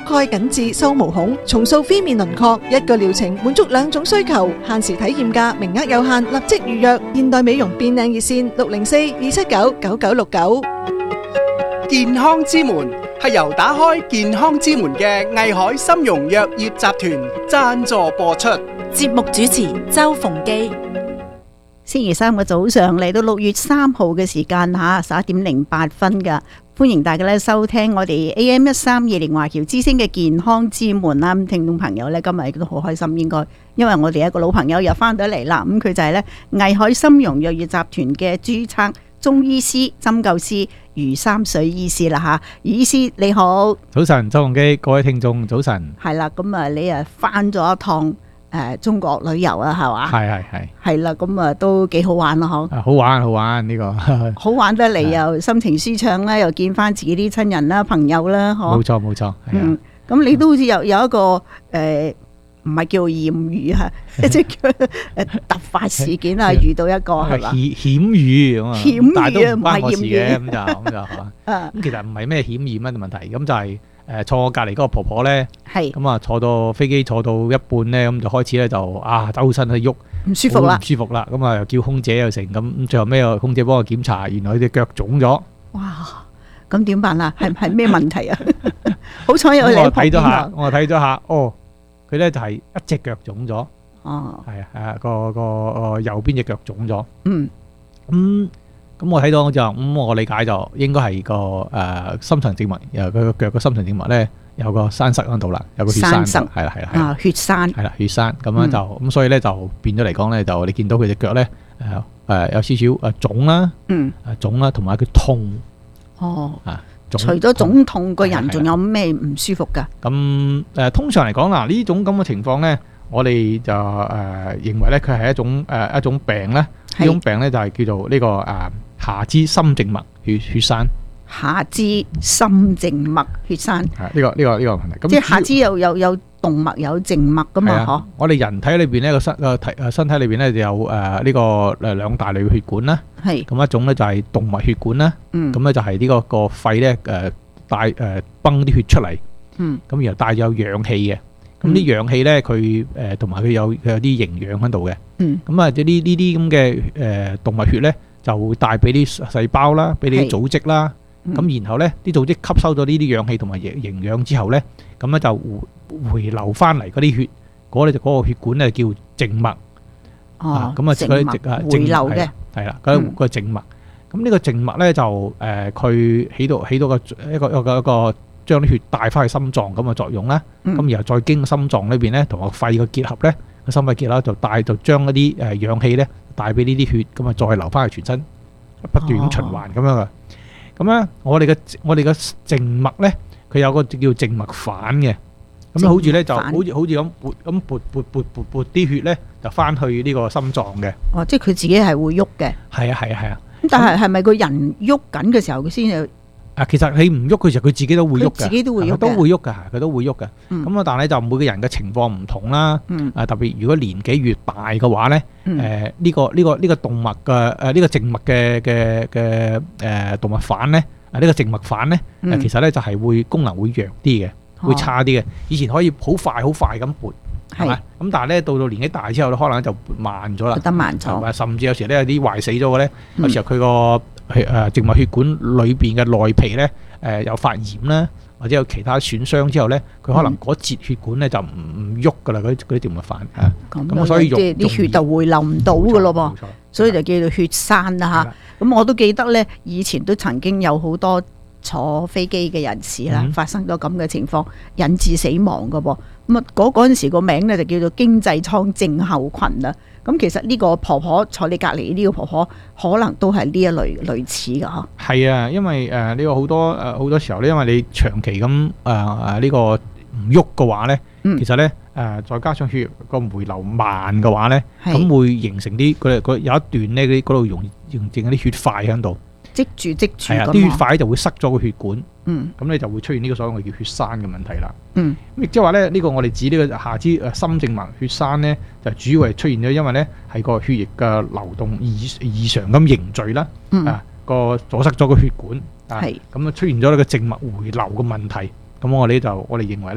蓋緊致收毛孔，重塑phía面輪廓，一個療程滿足兩種需求，限時體驗價，名額有限，立即預約。現代美容變靚熱線604-279-9969。 健康之門係由打開健康之門嘅藝海參茸藥業集團贊助播出。 節目主持周逢基。 星期三嘅早上嚟到6月3號嘅時間吓11:08噶，歡迎大家咧收聽我哋 AM1320華僑之聲嘅健康之門啦。咁聽眾朋友咧今日都好開心，應該因為我哋一個老朋友又翻到嚟啦。咁佢就係咧藝海參茸藥業集團嘅註冊中醫師、針灸師余三水醫師啦吓。余醫師你好。 早晨，周逢基，各位聽眾早晨。 係啦，咁啊你啊翻咗一趟中國旅遊啊，係嘛？係啦，咁啊都幾好玩咯，嗬！ 好玩呢個， 好玩得嚟又心情舒暢啦，又見翻自己啲親人啦、朋友啦，嗬！ 冇錯， 咁你都好似有一個唔係叫艷遇啊，即係叫突發事件啊，遇到一個係嘛？ 險遇咁啊，但係都唔關我事嘅，咁就咁其實唔係咩險遇乜問題，咁就係。坐我隔離嗰個婆婆咧，咁啊坐到飛機坐到一半咧，咁就開始咧就周身去喐，唔舒服啦，咁啊又叫空姐又成，咁最後尾個空姐幫我檢查，原來佢隻腳腫咗。 哇！咁點辦啊？係咩問題啊？好彩有你睇咗下， 我睇咗下，佢咧就係一隻腳腫咗。 哦， 係啊，個右邊隻腳腫咗。咁我睇到就我理解就應該係個深層靜脈，佢個腳個深層靜脈咧有個栓塞喺度啦，有個血栓，係啦， 血栓， 係啦，血栓咁樣就咁，所以咧就變咗嚟講咧，就你見到佢隻腳咧有少少腫啦，腫啦，同埋佢痛。 除咗腫痛，個人仲有咩唔舒服噶？ 咁通常嚟講嗱，呢種咁嘅情況咧，我哋就認為咧佢係一種病咧，呢種病咧就係叫做呢個下肢深靜脈血栓。下肢深靜脈血栓， 呢個問題。 即係下肢有動脈有靜脈噶嘛？嗬。我哋人體裏邊咧個身體裏邊咧就有呢個兩大類嘅血管啦。係。咁一種咧就係動脈血管啦。咁咧就係呢個肺咧帶泵啲血出嚟。咁然後帶有氧氣嘅。咁啲氧氣咧佢同埋佢有啲營養喺度嘅。咁啊呢啲咁嘅動脈血咧就會帶俾啲細胞啦，俾啲組織啦。咁然後咧啲組織吸收咗呢啲氧氣同埋營養之後咧，咁咧就回流翻嚟嗰啲血，嗰個血管咧叫靜脈。咁啊靜脈回流嘅係啦，嗰個靜脈。咁呢個靜脈咧就佢起到一個將啲血帶翻去心臟咁嘅作用啦。咁然後再經心臟裏邊咧同個肺嘅結合咧，個心肺結合就將一啲氧氣咧帶俾呢啲血，咁啊再流翻去全身，不斷循環咁樣嘅。咁咧，我哋嘅靜脈咧，佢有個叫靜脈反嘅，咁好似咧就好似咁撥啲血咧，就翻去呢個心臟嘅。 即係佢自己係會喐嘅。係啊。 咁但係咪個人喐緊嘅時候佢先有？ 其實你唔喐嘅時候，佢自己都會喐嘅。 自己都會喐嘅。 都會喐嘅，佢都會喐嘅。咁但係就每個人嘅情況唔同啦。特別如果年紀越大嘅話咧，呢個動脈嘅呢個靜脈嘅動脈反咧，呢個靜脈反咧，其實咧就係會功能會弱啲嘅，會差啲嘅。以前可以好快咁撥，係咪？咁但係咧到年紀大之後咧，可能就撥慢咗啦， 得慢咗， 甚至有時咧有啲壞死咗嘅咧，有時候佢個靜脈血管裏邊嘅內皮咧有發炎啦，或者有其他損傷之後咧，佢可能嗰節血管咧就唔喐噶啦，嗰啲靜脈反咁所以啲血就回流唔到噶咯噃，所以就叫做血栓啦嚇。咁我都記得咧，以前都曾經有好多坐飛機嘅人士啦，發生咗咁嘅情況，引致死亡噶噃。咁啊嗰陣時個名咧就叫做經濟艙症候群啦。咁其實呢個婆婆坐你隔離呢個婆婆，可能都係呢一類似嘅嗬。係啊，因為呢個好多時候咧，因為你長期咁呢個唔喐嘅話咧，其實咧再加上血液個回流慢嘅話咧，咁會形成啲佢有一段咧嗰度容易形成啲血塊喺度。積住係啊，啲血塊就會塞咗個血管，咁你就會出現呢個所謂叫血栓嘅問題啦。咁亦即係話咧，呢個我哋指呢個下肢深靜脈血栓咧，就主要係出現咗，因為咧係個血液嘅流動異常咁凝聚啦，個阻塞咗個血管，咁啊出現咗呢個靜脈回流嘅問題。咁我哋認為